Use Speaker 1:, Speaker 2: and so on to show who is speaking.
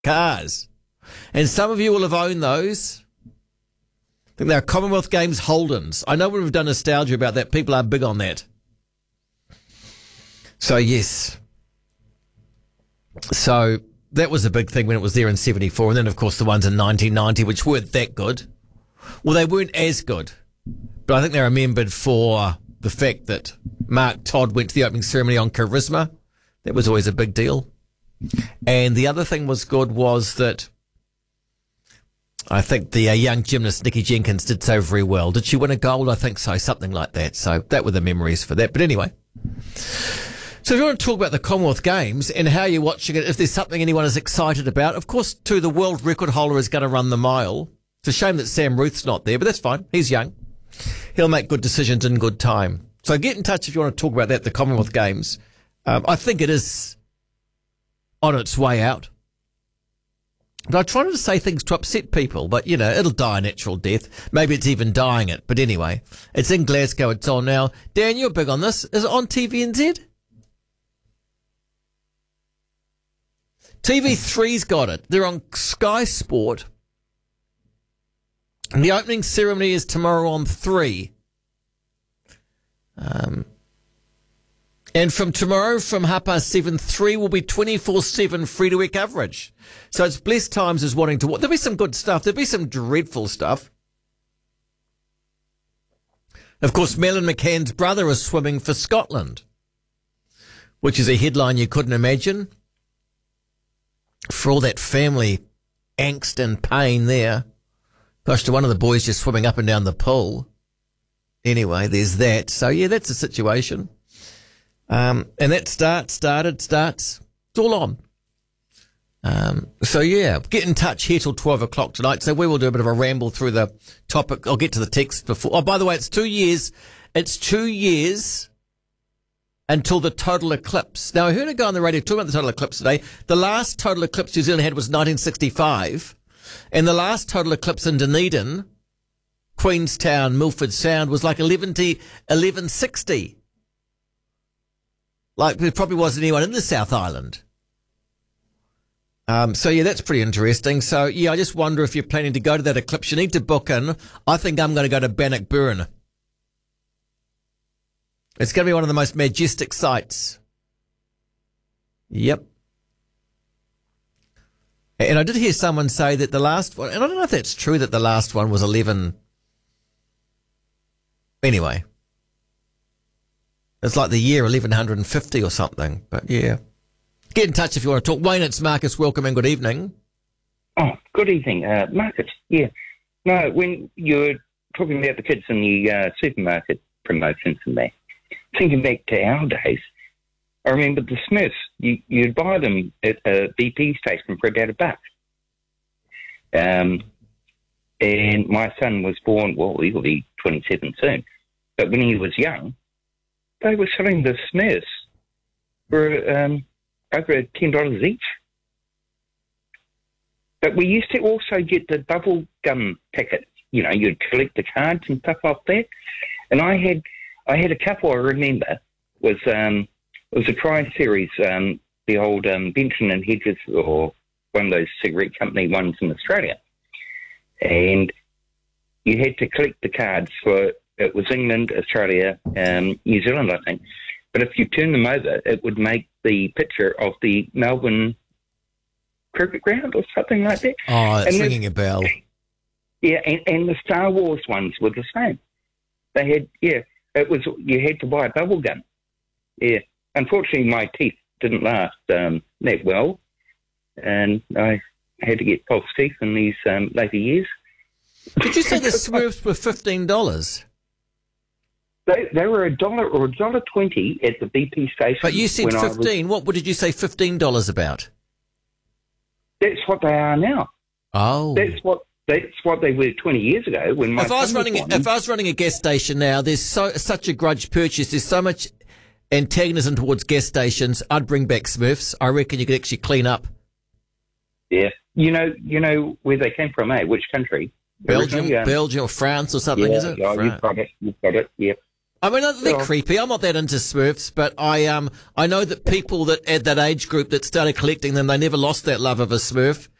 Speaker 1: cars. And some of you will have owned those. I think they're Commonwealth Games Holdens. I know when we've done nostalgia about that, people are big on that. So, yes. So, that was a big thing when it was there in 74. And then, of course, the ones in 1990, which weren't that good. Well, they weren't as good. But I think they're remembered for the fact that Mark Todd went to the opening ceremony on Charisma. That was always a big deal. And the other thing was good was that I think the young gymnast Nikki Jenkins did so very well. Did she win a gold? I think so, something like that. So that were the memories for that. But anyway. So if you want to talk about the Commonwealth Games and how you're watching it, if there's something anyone is excited about, of course, too, the world record holder is going to run the mile. It's a shame that Sam Ruth's not there, but that's fine. He's young. He'll make good decisions in good time. So get in touch if you want to talk about that, the Commonwealth Games. I think it is on its way out. But I try not to say things to upset people, but, you know, it'll die a natural death. Maybe it's even dying it. But anyway, it's in Glasgow. It's on now. Dan, you're big on this. Is it on TVNZ? TV3's got it. They're on Sky Sport. And the opening ceremony is tomorrow on 3. And from tomorrow, from 7:30, 3 will be 24/7 free-to-air coverage. So it's blessed times as wanting to watch. There'll be some good stuff. There'll be some dreadful stuff. Of course, Melon McCann's brother is swimming for Scotland, which is a headline you couldn't imagine. For all that family angst and pain there. Gosh, to one of the boys just swimming up and down the pool. Anyway, there's that. So, yeah, that's the situation. And that started. It's all on. So, yeah, get in touch here till 12 o'clock tonight. So we will do a bit of a ramble through the topic. I'll get to the text before. Oh, by the way, it's 2 years. It's 2 years until the total eclipse. Now, I heard a guy on the radio talking about the total eclipse today. The last total eclipse New Zealand had was 1965. And the last total eclipse in Dunedin, Queenstown, Milford Sound, was like 1160. Like, there probably wasn't anyone in the South Island. So, yeah, that's pretty interesting. So, yeah, I just wonder if you're planning to go to that eclipse. You need to book in. I think I'm going to go to Bannockburn. It's going to be one of the most majestic sights. Yep. And I did hear someone say that the last one, and I don't know if that's true that the last one was 11. Anyway. It's like the year 1150 or something, but yeah. Get in touch if you want to talk. Wayne, it's Marcus. Welcome and good evening.
Speaker 2: Oh, good evening, Marcus. Yeah. No, when you're talking about the kids in the supermarket promotions and that, thinking back to our days, I remember the Smiths. You'd buy them at a BP station for about $1. And my son was born, well, he'll be 27 soon. But when he was young, they were selling the Smiths for over $10 each. But we used to also get the bubble gum packets. You know, you'd collect the cards and stuff like that. And I had a couple I remember was a Tri-Series, the old Benson and Hedges, or one of those cigarette company ones in Australia. And you had to collect the cards for, it was England, Australia, New Zealand, I think. But if you turn them over, it would make the picture of the Melbourne cricket ground or something like that.
Speaker 1: Oh, it's ringing a bell.
Speaker 2: Yeah, and the Star Wars ones were the same. They had, yeah, it was, you had to buy a bubble gum. Yeah. Unfortunately, my teeth didn't last that well, and I had to get false teeth in these later years.
Speaker 1: Did you say the Smurfs were $15?
Speaker 2: They were $1 or $1.20 at the BP station.
Speaker 1: But you said 15. What did you say $15 about?
Speaker 2: That's what they are now.
Speaker 1: Oh.
Speaker 2: That's what they were 20 years ago when my
Speaker 1: If I was running a gas station now, there's such a grudge purchase. There's so much antagonism towards gas stations. I'd bring back Smurfs. I reckon you could actually clean up.
Speaker 2: Yeah. You know where they came from, eh? Which country?
Speaker 1: Belgium or France or something,
Speaker 2: yeah,
Speaker 1: is it?
Speaker 2: Yeah, you've got it. Yep.
Speaker 1: I mean, they're
Speaker 2: Yeah.
Speaker 1: creepy. I'm not that into Smurfs, but I know that people that at that age group that started collecting them, they never lost that love of a Smurf.